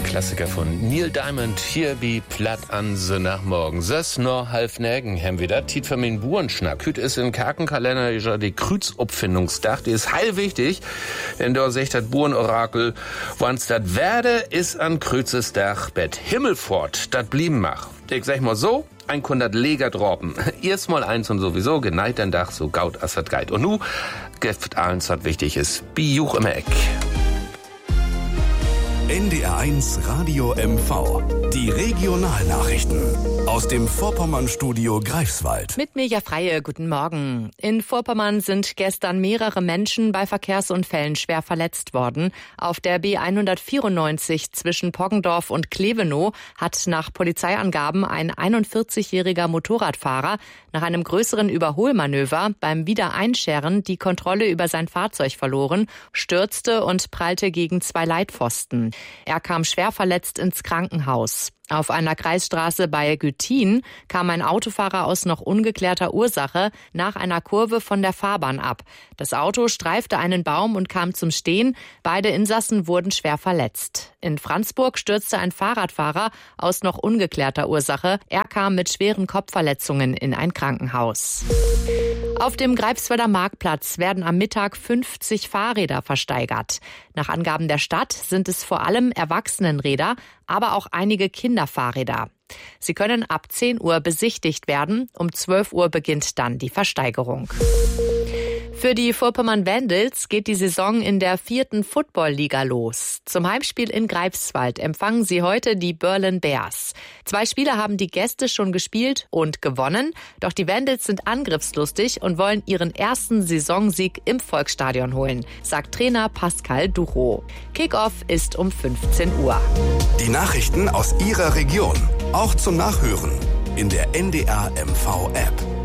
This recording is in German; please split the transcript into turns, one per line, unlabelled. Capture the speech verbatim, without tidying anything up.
Klassiker von Neil Diamond hier bei Platt an Sonntagmorgen. Sös nur halb nägen haben wir da. Tiet für min Burenschnack. Hüt ist in Karkenkalender ja die Krüzopfindungsdach. Die ist heil wichtig, denn da sagt das Burenorakel, wann's dat werde, ist an Krüzesdach Bet Himmelfort, dat blieben mach. Ich sag mal so, ein hundert Leger droppen. Erst mal eins und sowieso, geneit den Dach, so gaut as dat geit. Und nu, geft eins, wat wichtig ist, Bijuch im Eck.
N D R eins Radio M V. Die Regionalnachrichten aus dem Vorpommern-Studio Greifswald.
Mit Mirja Freie, guten Morgen. In Vorpommern sind gestern mehrere Menschen bei Verkehrsunfällen schwer verletzt worden. Auf der B hundertvierundneunzig zwischen Poggendorf und Klevenow hat nach Polizeiangaben ein einundvierzigjähriger Motorradfahrer nach einem größeren Überholmanöver beim Wiedereinscheren die Kontrolle über sein Fahrzeug verloren, stürzte und prallte gegen zwei Leitpfosten. Er kam schwer verletzt ins Krankenhaus. Auf einer Kreisstraße bei Güttin kam ein Autofahrer aus noch ungeklärter Ursache nach einer Kurve von der Fahrbahn ab. Das Auto streifte einen Baum und kam zum Stehen. Beide Insassen wurden schwer verletzt. In Franzburg stürzte ein Fahrradfahrer aus noch ungeklärter Ursache. Er kam mit schweren Kopfverletzungen in ein Krankenhaus. Auf dem Greifswalder Marktplatz werden am Mittag fünfzig Fahrräder versteigert. Nach Angaben der Stadt sind es vor allem Erwachsenenräder, aber auch einige Kinderfahrräder. Sie können ab zehn Uhr besichtigt werden. Um zwölf Uhr beginnt dann die Versteigerung. Für die Vorpommern Vandals geht die Saison in der vierten Football-Liga los. Zum Heimspiel in Greifswald empfangen sie heute die Berlin Bears. Zwei Spiele haben die Gäste schon gespielt und gewonnen. Doch die Vandals sind angriffslustig und wollen ihren ersten Saisonsieg im Volksstadion holen, sagt Trainer Pascal Ducho. Kickoff ist um fünfzehn Uhr.
Die Nachrichten aus Ihrer Region, auch zum Nachhören in der N D R M V App.